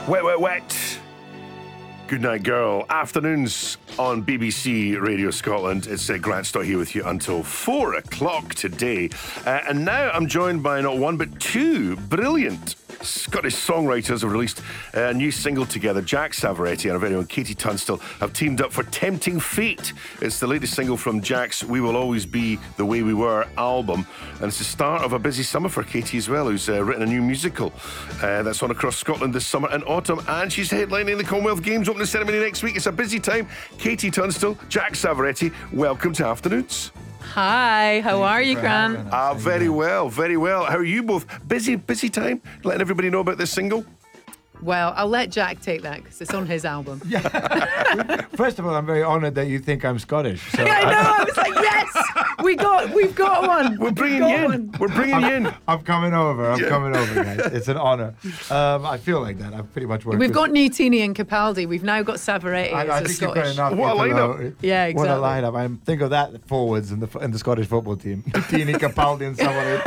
Wet, wet, wet. Good night, girl. Afternoons on BBC Radio Scotland. It's Grant Stott here with you until 4 o'clock today. And now I'm joined by not one but two brilliant Scottish songwriters who have released a new single together. Jack Savaretti and our very own Katie Tunstall have teamed up for Tempting Fate. It's the latest single from Jack's We Will Always Be the Way We Were album. And it's the start of a busy summer for Katie as well, who's written a new musical that's on across Scotland this summer and autumn. And she's headlining the Commonwealth Games opening ceremony next week. It's a busy time. Katie Tunstall, Jack Savaretti, welcome to Afternoons. Hi, how are you, Grant? Very well, very well. How are you both? Busy time? Letting everybody know about this single? Well, I'll let Jack take that because it's on his album. Yeah. First of all, I'm very honoured that you think I'm Scottish. So I know. I was like, yes, we've got one. We're bringing you in. We're bringing you in. I'm coming over. Coming over, guys. It's an honour. I feel like that. I've pretty much worked. We've got Nutini and Capaldi. We've now got Savaretti I as a think you've got Scottish. enough. What a lineup. Yeah, exactly. What a lineup. I think of that forwards in the Scottish football team. Tini, Capaldi and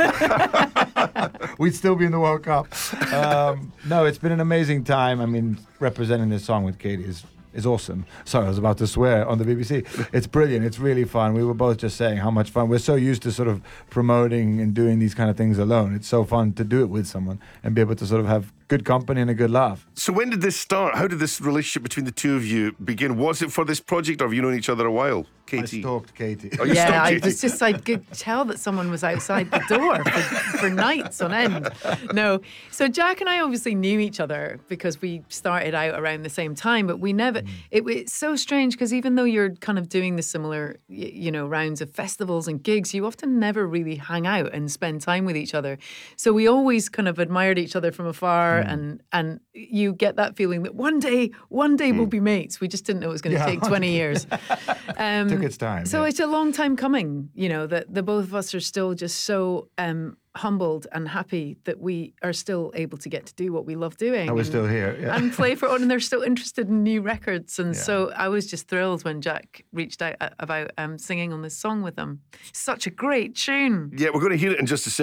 Savaretti. We'd still be in the World Cup. No, it's been an amazing time. I mean, representing this song with Katie is awesome. Sorry, I was about to swear on the BBC. It's brilliant. It's really fun. We were both just saying how much fun. We're so used to sort of promoting and doing these kind of things alone. It's so fun to do it with someone and be able to sort of have good company and a good laugh. So when did this start? How did this relationship between the two of you begin? Was it for this project or have you known each other a while? Katie? I stalked Katie. Oh, you Yeah, stalked I Katie? was just like, could tell that someone was outside the door for nights on end. No. So Jack and I obviously knew each other because we started out around the same time, but we never, it's so strange because even though you're kind of doing the similar, rounds of festivals and gigs, you often never really hang out and spend time with each other. So we always kind of admired each other from afar and you get that feeling that one day we'll be mates. We just didn't know it was going to take 20 years. Took its time. So it's a long time coming, that the both of us are still just so humbled and happy that we are still able to get to do what we love doing. we're still here. Yeah. And play for and they're still interested in new records. And so I was just thrilled when Jack reached out about singing on this song with them. Such a great tune. Yeah, we're going to hear it in just a second.